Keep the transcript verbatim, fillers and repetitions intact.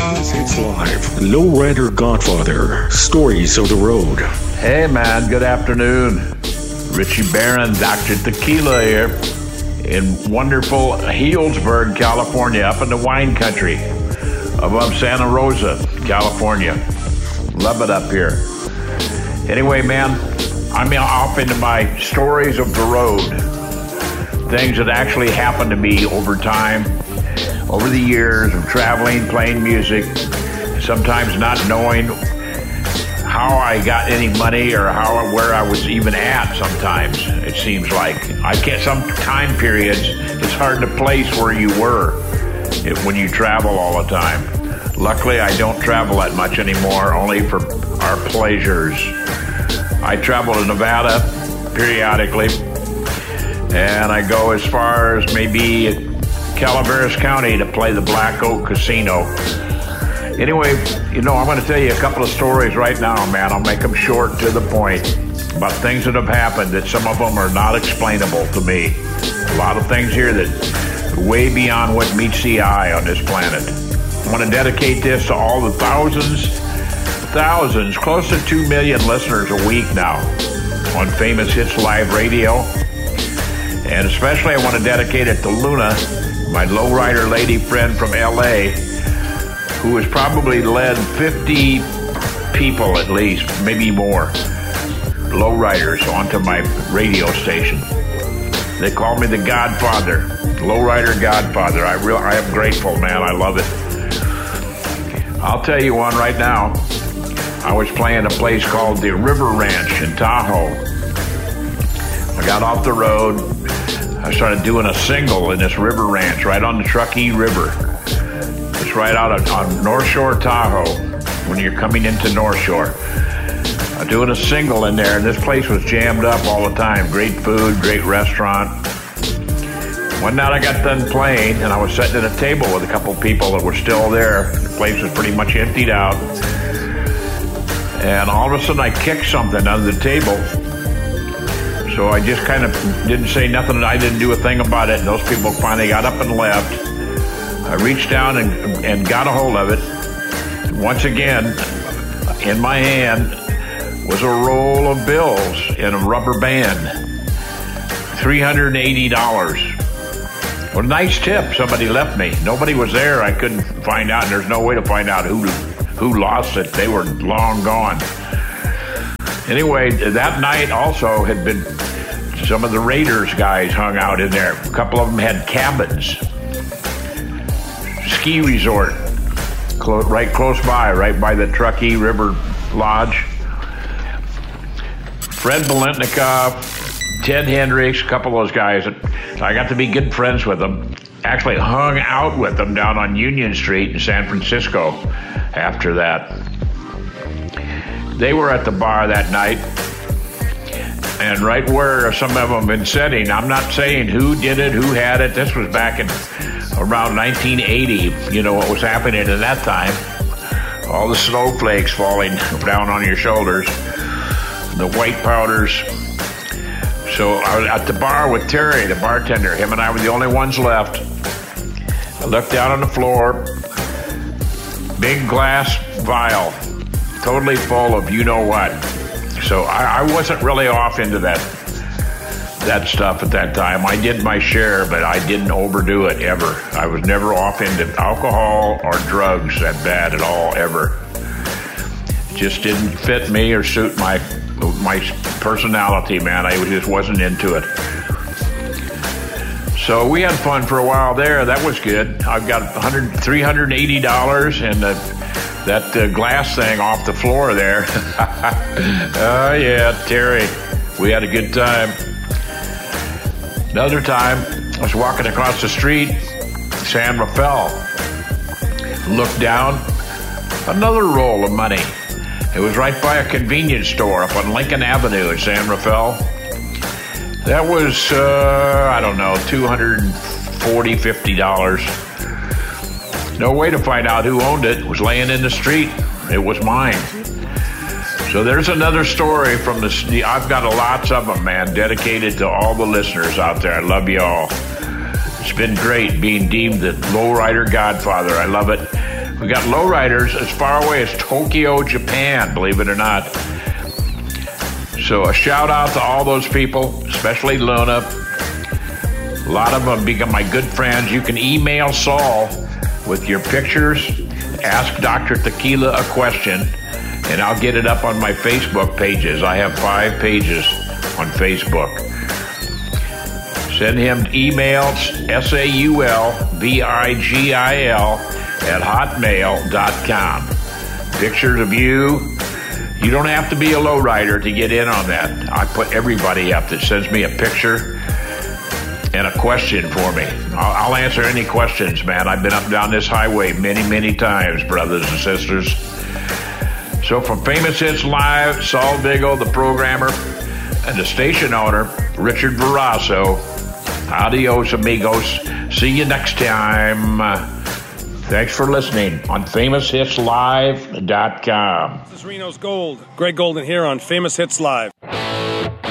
Greatest Hits Live, Lowrider Godfather, Stories of the Road. Hey man, good afternoon. Richie Barron, Doctor Tequila here in wonderful Healdsburg, California, up in the wine country above Santa Rosa, California. Love it up here. Anyway, man, I'm off into my stories of the road. Things that actually happened to me over time, over the years of traveling, playing music, sometimes not knowing how I got any money or how where I was even at sometimes, it seems like. I can't, some time periods, it's hard to place where you were if, when you travel all the time. Luckily, I don't travel that much anymore, only for our pleasures. I travel to Nevada periodically, and I go as far as maybe Calaveras County to play the Black Oak Casino. Anyway, you know, I'm going to tell you a couple of stories right now, man. I'll make them short to the point about things that have happened that some of them are not explainable to me. A lot of things here that are way beyond what meets the eye on this planet. I want to dedicate this to all the thousands, thousands, close to two million listeners a week now on Famous Hits Live Radio. And especially I want to dedicate it to Luna, my lowrider lady friend from L A, who has probably led fifty people at least, maybe more, lowriders onto my radio station. They call me the Godfather, Lowrider Godfather. I real, I am grateful, man. I love it. I'll tell you one right now. I was playing a place called the River Ranch in Tahoe. I got off the road. I started doing a single in this river ranch right on the Truckee River. It's right out of, on North Shore, Tahoe, when you're coming into North Shore. I'm doing a single in there, and this place was jammed up all the time. Great food, great restaurant. One night I got done playing, and I was sitting at a table with a couple people that were still there. The place was pretty much emptied out. And all of a sudden I kicked something under the table. So I just kind of didn't say nothing. I didn't do a thing about it. And those people finally got up and left. I reached down and, and got a hold of it. Once again, in my hand was a roll of bills in a rubber band. three hundred eighty dollars. What a nice tip somebody left me. Nobody was there. I couldn't find out. And there's no way to find out who, who lost it. They were long gone. Anyway, that night also had been, some of the Raiders guys hung out in there. A couple of them had cabins. Ski resort, clo- right close by, right by the Truckee River Lodge. Fred Bolentnikov, Ted Hendricks, a couple of those guys. I got to be good friends with them. Actually hung out with them down on Union Street in San Francisco after that. They were at the bar that night, and right where some of them been sitting, I'm not saying who did it, who had it. This was back in around nineteen eighty, you know what was happening at that time. All the snowflakes falling down on your shoulders, the white powders. So I was at the bar with Terry, the bartender. Him and I were the only ones left. I looked down on the floor, big glass vial, totally full of you know what. So I, I wasn't really off into that that stuff at that time. I did my share, but I didn't overdo it ever. I was never off into alcohol or drugs that bad at all, ever. It just didn't fit me or suit my my personality, man. I just wasn't into it. So we had fun for a while there. That was good. I've got one hundred, three hundred eighty dollars and the that uh, glass thing off the floor there. Oh, yeah, Terry. We had a good time. Another time, I was walking across the street, San Rafael. Looked down, another roll of money. It was right by a convenience store up on Lincoln Avenue in San Rafael. That was, uh, I don't know, two hundred forty dollars, fifty dollars. No way to find out who owned it. It was laying in the street. It was mine. So there's another story from the, I've got lots of them, man, dedicated to all the listeners out there. I love you all. It's been great being deemed the Lowrider Godfather. I love it. We got lowriders as far away as Tokyo, Japan, believe it or not. So a shout out to all those people, especially Luna. A lot of them become my good friends. You can email Saul with your pictures, ask Doctor Tequila a question, and I'll get it up on my Facebook pages. I have five pages on Facebook. Send him emails, S A U L V I G I L at hotmail dot com. Pictures of you. You don't have to be a lowrider to get in on that. I put everybody up that sends me a picture and a question for me. I'll, I'll answer any questions, man. I've been up and down this highway many, many times, brothers and sisters. So from Famous Hits Live, Saul Vigo, the programmer, and the station owner, Richard Barrasso. Adios, amigos. See you next time. Thanks for listening on famous hits live dot com. This is Reno's Gold. Greg Golden here on Famous Hits Live.